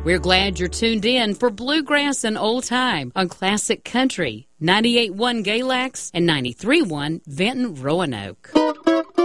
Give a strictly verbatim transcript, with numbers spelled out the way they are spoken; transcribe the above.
We're glad you're tuned in for Bluegrass and Old Time on Classic Country, ninety-eight point one Galax and ninety-three point one Vinton Roanoke.